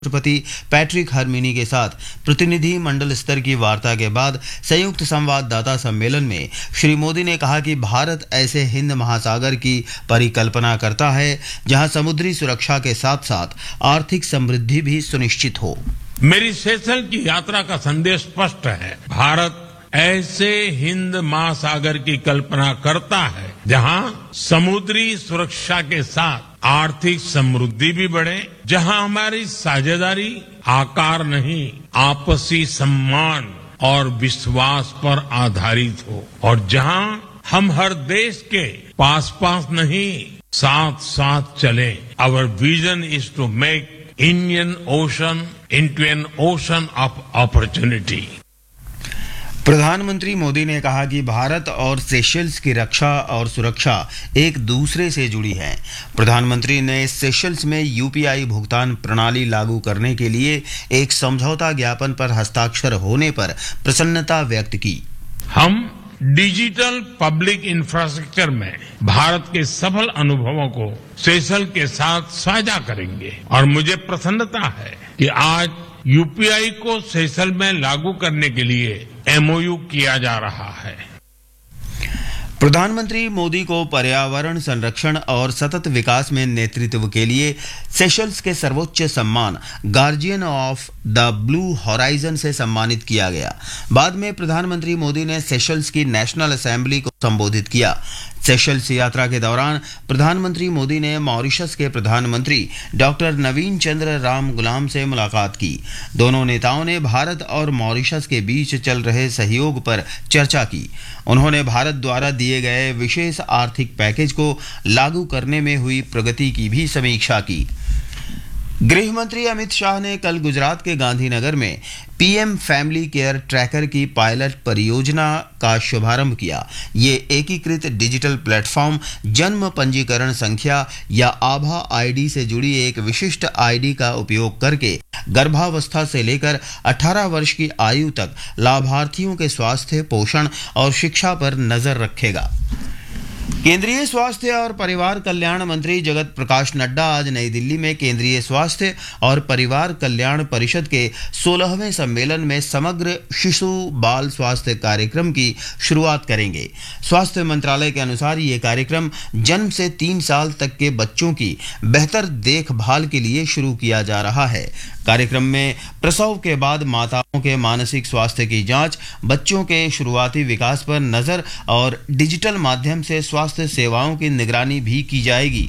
राष्ट्रपति पैट्रिक हरमिनी के साथ प्रतिनिधि मंडल स्तर की वार्ता के बाद संयुक्त संवाददाता सम्मेलन में श्री मोदी ने कहा कि भारत ऐसे हिंद महासागर की परिकल्पना करता है जहां समुद्री सुरक्षा के साथ साथ आर्थिक समृद्धि भी सुनिश्चित हो। मेरी सेशल की यात्रा का संदेश स्पष्ट है। भारत ऐसे हिंद महासागर की कल्पना करता है जहां समुद्री सुरक्षा के साथ आर्थिक समृद्धि भी बढ़े, जहां हमारी साझेदारी आकार नहीं आपसी सम्मान और विश्वास पर आधारित हो, और जहां हम हर देश के पास पास नहीं साथ साथ चले। Our vision is to make Indian ocean into an ocean of opportunity. प्रधानमंत्री मोदी ने कहा कि भारत और सेशल्स की रक्षा और सुरक्षा एक दूसरे से जुड़ी है। प्रधानमंत्री ने सेशल्स में यूपीआई भुगतान प्रणाली लागू करने के लिए एक समझौता ज्ञापन पर हस्ताक्षर होने पर प्रसन्नता व्यक्त की। हम डिजिटल पब्लिक इंफ्रास्ट्रक्चर में भारत के सफल अनुभवों को सेशल के साथ साझा करेंगे, और मुझे प्रसन्नता है कि आज यूपीआई को सेशल में लागू करने के लिए एमओयू किया जा रहा है। प्रधानमंत्री मोदी को पर्यावरण संरक्षण और सतत विकास में नेतृत्व के लिए सेशल्स के सर्वोच्च सम्मान guardian of the blue horizon से सम्मानित किया गया। बाद में प्रधानमंत्री मोदी ने सेशल्स की नेशनल असेंबली को संबोधित किया। सेशल्स यात्रा के दौरान प्रधानमंत्री मोदी ने मॉरिशस के प्रधानमंत्री डॉक्टर नवीन चंद्र राम गुलाम से मुलाकात की। दोनों नेताओं ने भारत और मॉरिशस के बीच चल रहे सहयोग पर चर्चा की। उन्होंने भारत द्वारा दिए गए विशेष आर्थिक पैकेज को लागू करने में हुई प्रगति की भी समीक्षा की। गृह मंत्री अमित शाह ने कल गुजरात के गांधीनगर में पीएम फैमिली केयर ट्रैकर की पायलट परियोजना का शुभारंभ किया। ये एकीकृत डिजिटल प्लेटफॉर्म जन्म पंजीकरण संख्या या आभा आईडी से जुड़ी एक विशिष्ट आईडी का उपयोग करके गर्भावस्था से लेकर 18 वर्ष की आयु तक लाभार्थियों के स्वास्थ्य, पोषण और शिक्षा पर नजर रखेगा। केंद्रीय स्वास्थ्य और परिवार कल्याण मंत्री जगत प्रकाश नड्डा आज नई दिल्ली में केंद्रीय स्वास्थ्य और परिवार कल्याण परिषद के 16वें सम्मेलन में समग्र शिशु बाल स्वास्थ्य कार्यक्रम की शुरुआत करेंगे। स्वास्थ्य मंत्रालय के अनुसार ये कार्यक्रम जन्म से 3 साल तक के बच्चों की बेहतर देखभाल के लिए शुरू किया जा रहा है। कार्यक्रम में प्रसव के बाद माताओं के मानसिक स्वास्थ्य की जांच, बच्चों के शुरुआती विकास पर नजर और डिजिटल माध्यम से स्वास्थ्य सेवाओं की निगरानी भी की जाएगी।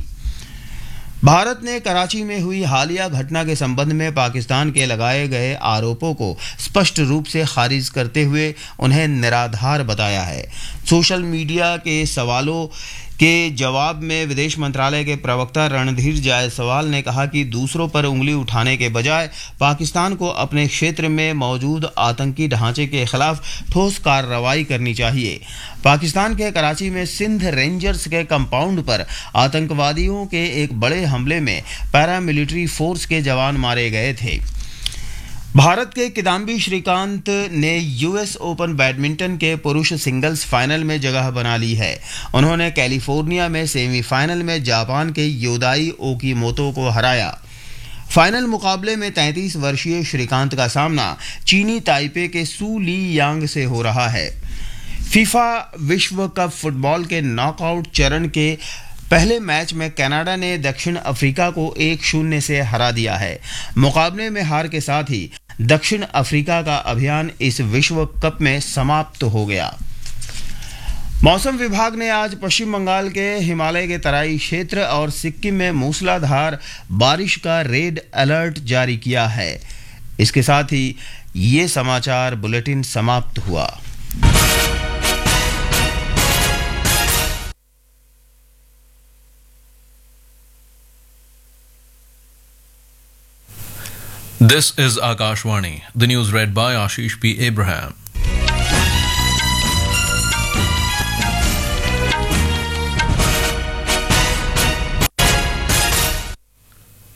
भारत ने कराची में हुई हालिया घटना के संबंध में पाकिस्तान के लगाए गए आरोपों को स्पष्ट रूप से खारिज करते हुए उन्हें निराधार बताया है। सोशल मीडिया के सवालों के जवाब में विदेश मंत्रालय के प्रवक्ता रणधीर जायसवाल ने कहा कि दूसरों पर उंगली उठाने के बजाय पाकिस्तान को अपने क्षेत्र में मौजूद आतंकी ढांचे के खिलाफ ठोस कार्रवाई करनी चाहिए। पाकिस्तान के कराची में सिंध रेंजर्स के कंपाउंड पर आतंकवादियों के एक बड़े हमले में पैरामिलिट्री फोर्स के जवान मारे गए थे। भारत के किदाम्बी श्रीकांत ने यूएस ओपन बैडमिंटन के पुरुष सिंगल्स फाइनल में जगह बना ली है। उन्होंने कैलिफोर्निया में सेमीफाइनल में जापान के योदाई ओकीमोतो को हराया। फाइनल मुकाबले में 33 वर्षीय श्रीकांत का सामना चीनी ताइपे के सू ली यांग से हो रहा है। फीफा विश्व कप फुटबॉल के नॉकआउट चरण के पहले मैच में कनाडा ने दक्षिण अफ्रीका को 1-0 से हरा दिया है। मुकाबले में हार के साथ ही दक्षिण अफ्रीका का अभियान इस विश्व कप में समाप्त हो गया। मौसम विभाग ने आज पश्चिम बंगाल के हिमालय के तराई क्षेत्र और सिक्किम में मूसलाधार बारिश का रेड अलर्ट जारी किया है। इसके साथ ही ये समाचार बुलेटिन समाप्त हुआ। This is Akashvani. The news read by Ashish P. Abraham.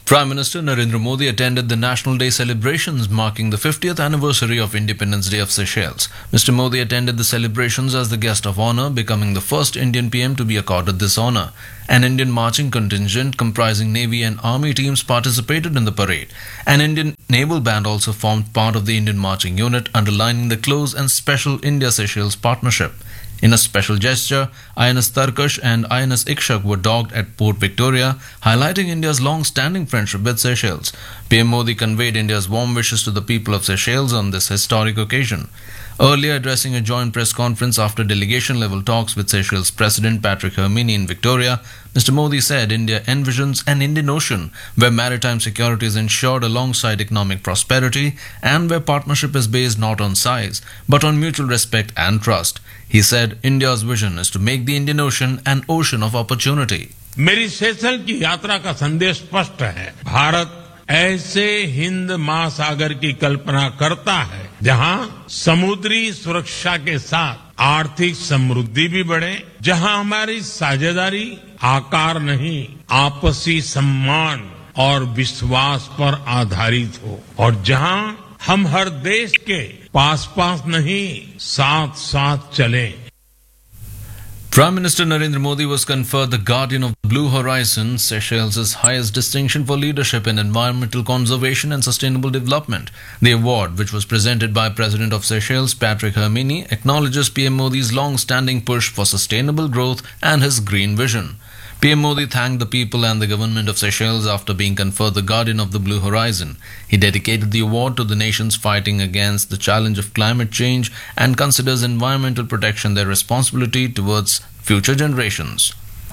Prime Minister Narendra Modi attended the National Day celebrations marking the 50th anniversary of Independence Day of Seychelles. Mr. Modi attended the celebrations as the guest of honor, becoming the first Indian PM to be accorded this honor. An Indian marching contingent comprising Navy and Army teams participated in the parade. An Indian naval band also formed part of the Indian marching unit, underlining the close and special India-Seychelles partnership. In a special gesture, INS Tarkash and INS Ikshak were docked at Port Victoria, highlighting India's long-standing friendship with Seychelles. PM Modi conveyed India's warm wishes to the people of Seychelles on this historic occasion. Earlier addressing a joint press conference after delegation-level talks with Seychelles President Patrick Hermini in Victoria, Mr. Modi said India envisions an Indian Ocean where maritime security is ensured alongside economic prosperity and where partnership is based not on size but on mutual respect and trust. He said India's vision is to make the Indian Ocean an ocean of opportunity. मेरी सेशल की यात्रा का संदेश स्पष्ट है। भारत ऐसे हिंद महासागर की कल्पना करता है जहां समुद्री सुरक्षा के साथ आर्थिक समृद्धि भी बढ़े, जहां हमारी साझेदारी आकार नहीं आपसी सम्मान और विश्वास पर आधारित हो और जहां हम हर देश के पास पास नहीं साथ साथ चलें। Prime Minister Narendra Modi was conferred the Guardian of the Blue Horizon, Seychelles' highest distinction for leadership in environmental conservation and sustainable development. The award, which was presented by President of Seychelles Patrick Hermini, acknowledges PM Modi's long-standing push for sustainable growth and his green vision. PM Modi thanked the people and the government of Seychelles after being conferred the Guardian of the Blue Horizon. He dedicated the award to the nations fighting against the challenge of climate change and considers environmental protection their responsibility towards future generations.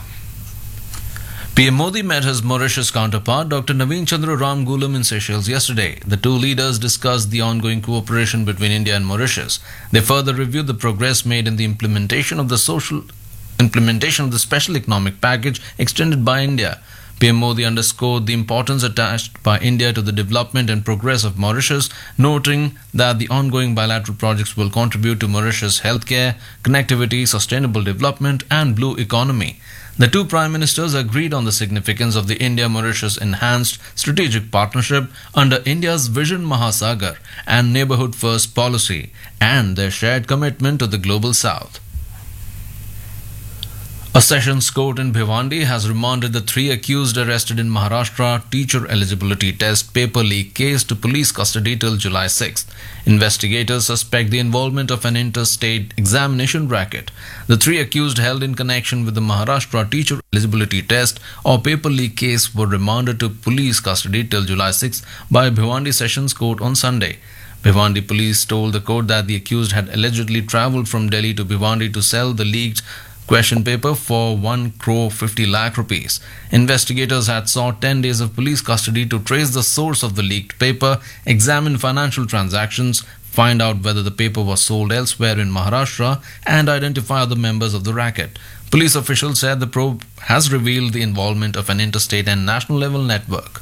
PM Modi met his Mauritius counterpart Dr. Naveen Chandra Ramgoolam in Seychelles yesterday. The two leaders discussed the ongoing cooperation between India and Mauritius. They further reviewed the progress made in the implementation of the special economic package extended by India. PM Modi underscored the importance attached by India to the development and progress of Mauritius, noting that the ongoing bilateral projects will contribute to Mauritius' healthcare, connectivity, sustainable development, and blue economy. The two prime ministers agreed on the significance of the India-Mauritius enhanced strategic partnership under India's Vision Mahasagar and Neighbourhood First policy, and their shared commitment to the Global South. A sessions court in Bhiwandi has remanded the three accused arrested in Maharashtra teacher eligibility test paper leak case to police custody till July 6th. Investigators suspect the involvement of an interstate examination racket. The three accused held in connection with the Maharashtra teacher eligibility test or paper leak case were remanded to police custody till July 6th by Bhiwandi Sessions Court on Sunday. Bhiwandi police told the court that the accused had allegedly travelled from Delhi to Bhiwandi to sell the leaked question paper for 1 crore 50 lakh rupees. Investigators had sought 10 days of police custody to trace the source of the leaked paper, examine financial transactions, find out whether the paper was sold elsewhere in Maharashtra, and identify other members of the racket. Police officials said the probe has revealed the involvement of an interstate and national level network.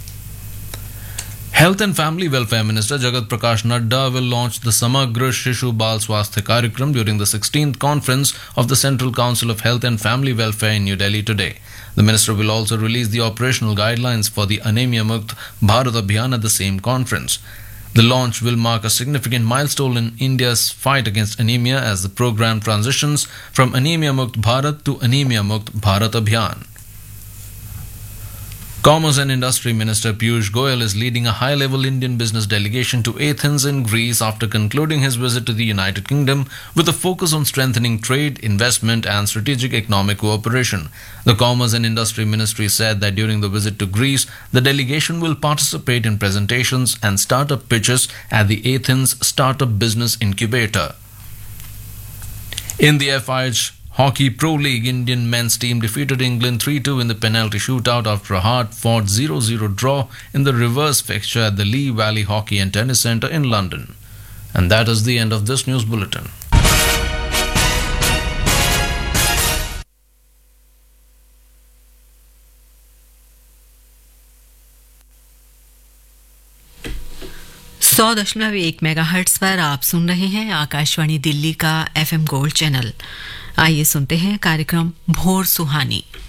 Health and Family Welfare Minister Jagat Prakash Nadda will launch the Samagra Shishu Bal Swasthya कार्यक्रम during the 16th conference of the Central Council of Health and Family Welfare in New Delhi today. The minister will also release the operational guidelines for the Anemia Mukt Bharat Abhiyan at the same conference. The launch will mark a significant milestone in India's fight against anemia as the program transitions from Anemia Mukt Bharat to Anemia Mukt Bharat Abhiyan. Commerce and Industry Minister Piyush Goyal is leading a high-level Indian business delegation to Athens in Greece after concluding his visit to the United Kingdom with a focus on strengthening trade, investment and strategic economic cooperation. The Commerce and Industry Ministry said that during the visit to Greece, the delegation will participate in presentations and startup pitches at the Athens Startup Business Incubator. In the FIH Hockey Pro League, Indian men's team defeated England 3-2 in the penalty shootout after a hard-fought 0-0 draw in the reverse fixture at the Lee Valley Hockey and Tennis Centre in London. And that is the end of this news bulletin. सौ दशमलव 1 megahertz पर आप सुन रहे हैं आकाशवाणी दिल्ली का FM gold channel. आइए सुनते हैं कार्यक्रम भोर सुहानी।